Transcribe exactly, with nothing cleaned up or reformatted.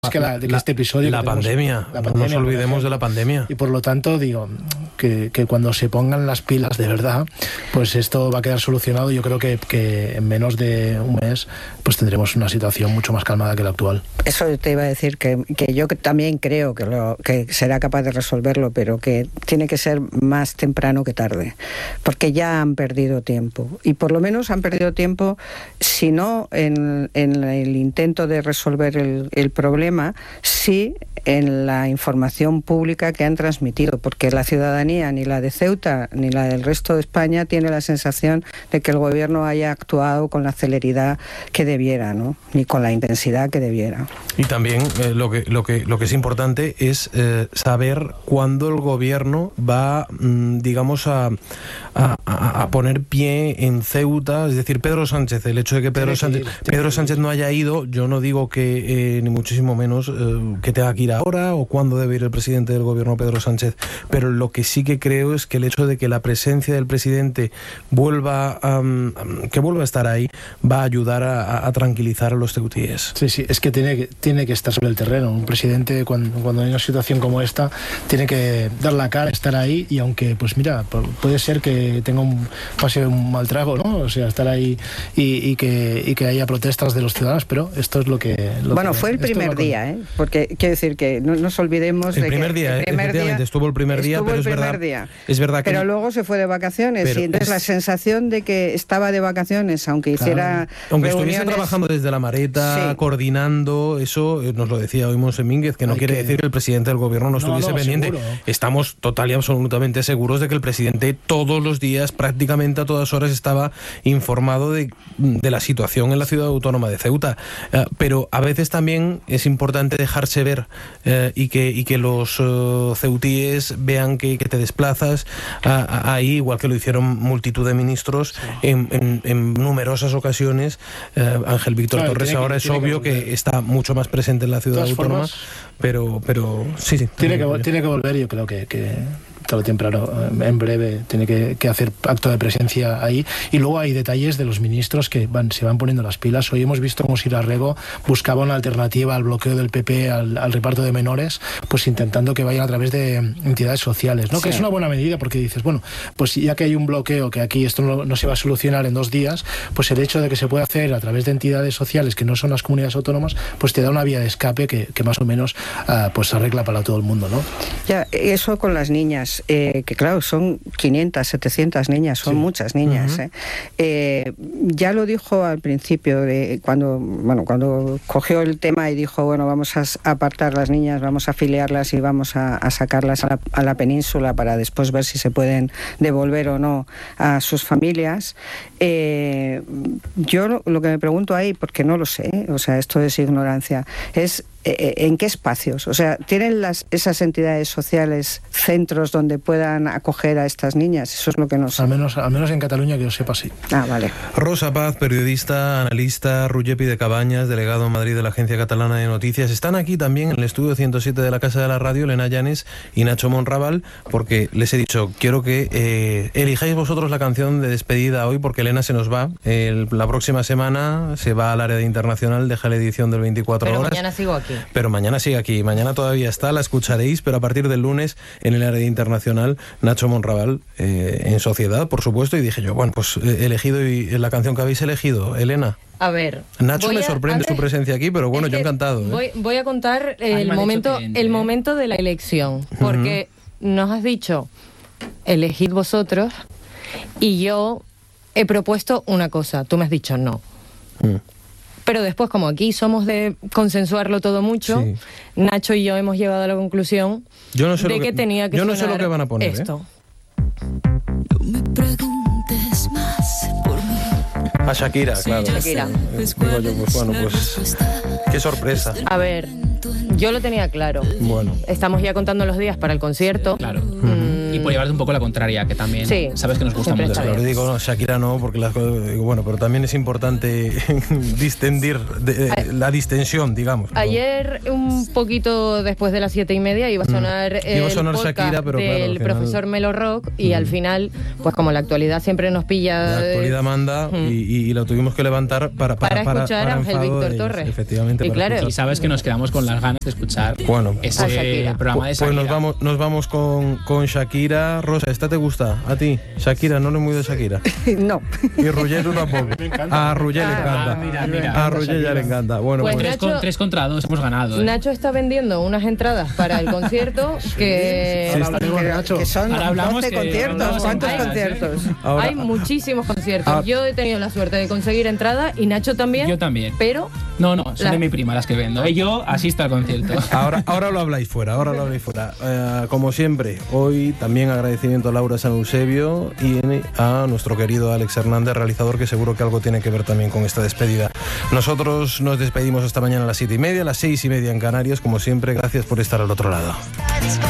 Es que, la, de que este episodio la, que pandemia, la pandemia, no nos olvidemos de la pandemia. Y por lo tanto, digo, que, que cuando se pongan las pilas de verdad, pues esto va a quedar solucionado. Yo creo que, que en menos de un mes pues tendremos una situación mucho más calmada que la actual. Eso te iba a decir, que, que yo también creo que, lo, que será capaz de resolverlo, pero que tiene que ser más temprano que tarde, porque ya han perdido tiempo. Y por lo menos han perdido tiempo, si no en, en el intento de resolver el, el problema, sí en la información pública que han transmitido, porque la ciudadanía, ni la de Ceuta ni la del resto de España, tiene la sensación de que el gobierno haya actuado con la celeridad que debiera, ¿no? Ni con la intensidad que debiera. Y también eh, lo que lo que lo que es importante es eh, saber cuándo el gobierno va, mm, digamos, a, a, a poner pie en Ceuta. Es decir, Pedro Sánchez, el hecho de que Pedro Sánchez, Pedro Sánchez no haya ido, yo no digo que eh, ni muchísimo menos eh, que tenga que ir ahora o cuándo debe ir el presidente del gobierno Pedro Sánchez, pero lo que sí que creo es que el hecho de que la presencia del presidente vuelva um, que vuelva a estar ahí va a ayudar a, a tranquilizar a los ceutíes. Sí, sí, es que tiene que tiene que estar sobre el terreno. Un presidente cuando, cuando hay una situación como esta tiene que dar la cara, estar ahí, y aunque pues mira, puede ser que tenga un pase un mal trago, ¿no? O sea, estar ahí y, y que y que haya protestas de los ciudadanos, pero esto es lo que lo bueno, que, fue el primer día, ¿eh? Porque quiero decir que no nos olvidemos el de primer que día, el primer efectivamente, día estuvo el primer día, pero el es primer verdad, día. es verdad que pero luego se fue de vacaciones, y entonces es... la sensación de que estaba de vacaciones, aunque claro. hiciera aunque reuniones... estuviese trabajando desde la maleta, sí. coordinando, eso nos lo decía hoy Monse Mínguez, que no Hay quiere que... decir que el presidente del gobierno no estuviese no, no, pendiente. Seguro. Estamos total y absolutamente seguros de que el presidente todos los días, prácticamente a todas horas, estaba informado de, de la situación en la ciudad autónoma de Ceuta. Uh, pero a veces también es importante dejarse ver uh, y, que, y que los uh, ceutíes vean que, que te desplazas uh, ahí, igual que lo hicieron multitud de ministros sí. en, en, en numerosas ocasiones. Uh, Ángel Víctor claro, Torres ahora que, es obvio que, que está mucho más presente en la ciudad autónoma, formas, pero, pero sí, sí. Tiene que, tiene que volver, yo creo que... que... tarde o temprano, en breve, tiene que, que hacer acto de presencia ahí. Y luego hay detalles de los ministros que van, se van poniendo las pilas. Hoy hemos visto cómo Sira Rego buscaba una alternativa al bloqueo del P P, al, al reparto de menores, pues intentando que vayan a través de entidades sociales, ¿no? Sí. Que es una buena medida, porque dices, bueno, pues ya que hay un bloqueo, que aquí esto no, no se va a solucionar en dos días, pues el hecho de que se pueda hacer a través de entidades sociales que no son las comunidades autónomas, pues te da una vía de escape que, que más o menos uh, pues arregla para todo el mundo, ¿no? Ya, eso con las niñas. Eh, que claro, son quinientas, setecientas niñas, son sí. muchas niñas. Uh-huh. ¿eh? Eh, ya lo dijo al principio, de, cuando, bueno, cuando cogió el tema y dijo, bueno, vamos a apartar las niñas, vamos a afiliarlas y vamos a, a sacarlas a la, a la península para después ver si se pueden devolver o no a sus familias. Eh, yo lo, lo que me pregunto ahí, porque no lo sé, o sea, esto es ignorancia, es ¿en qué espacios? O sea, ¿tienen las, esas entidades sociales centros donde puedan acoger a estas niñas? Eso es lo que no sé. Al menos, al menos en Cataluña, que yo sepa, sí. Ah, vale. Rosa Paz, periodista, analista, Ruyepi de Cabañas, delegado en Madrid de la Agencia Catalana de Noticias. Están aquí también en el estudio ciento siete de la Casa de la Radio, Elena Llanes y Nacho Monraval, porque les he dicho, quiero que eh, elijáis vosotros la canción de despedida hoy, porque Elena se nos va. El, la próxima semana se va al área de internacional, deja la edición del veinticuatro Pero horas. Pero mañana sigo aquí. Pero mañana sigue aquí, mañana todavía está, la escucharéis, pero a partir del lunes en el área internacional, Nacho Monraval eh, en Sociedad, por supuesto, y dije yo, bueno, pues he elegido y la canción que habéis elegido, Elena. A ver, Nacho me sorprende su presencia aquí, pero bueno, yo encantado. ¿eh? Voy, voy a contar el momento, el momento de la elección, porque uh-huh. nos has dicho, elegid vosotros, y yo he propuesto una cosa, tú me has dicho no. Uh. Pero después, como aquí somos de consensuarlo todo mucho, sí. Nacho y yo hemos llegado a la conclusión yo no sé de lo que, que tenía que yo no sé sonar lo que van a poner, esto. ¿eh? No me preguntes más por mí. A Shakira, claro. Shakira. Digo yo, pues bueno, pues qué sorpresa. A ver, yo lo tenía claro. Bueno. Estamos ya contando los días para el concierto. Claro. Mm, y por llevarte un poco la contraria, que también sí, sabes que nos gusta mucho. Claro, digo, no, Shakira no, porque las cosas, digo, bueno, pero también es importante distendir de, eh, la distensión, digamos. Ayer, un poquito después de las siete y media, iba a sonar mm. el iba a sonar podcast Shakira, pero del claro, profesor Melo Rock, y mm. al final, pues como la actualidad siempre nos pilla... La actualidad manda mm. y, y lo tuvimos que levantar para, para, para escuchar para, a Ángel Víctor Torres. Efectivamente. Y, claro, y sabes que nos quedamos con las ganas de escuchar bueno, ese Shakira. programa de Shakira. Pues nos vamos, nos vamos con, con Shakira. Rosa, ¿esta te gusta? ¿A ti? Shakira, ¿no eres muy de Shakira? No. Y Rugger tampoco. A Rugger le encanta. Ah, mira, mira. A Rugger ya le encanta. Bueno, pues, pues tres, con, tres contra dos hemos ganado. ¿eh? Nacho está vendiendo unas entradas para el concierto que... Sí, ahora hablamos, Nacho. Que son doce que conciertos. ¿Cuántos hay, conciertos? Ahora, hay muchísimos conciertos. Ahora, yo he tenido la suerte de conseguir entrada y Nacho también. Yo también. Pero... No, no, son la... de mi prima las que vendo. Y yo asisto al concierto. Ahora, ahora lo habláis fuera, ahora lo habláis fuera. Eh, como siempre, hoy también agradecimiento a Laura San Eusebio y a nuestro querido Alex Hernández, realizador, que seguro que algo tiene que ver también con esta despedida. Nosotros nos despedimos esta mañana a las siete y media, a las seis y media en Canarias. Como siempre, gracias por estar al otro lado.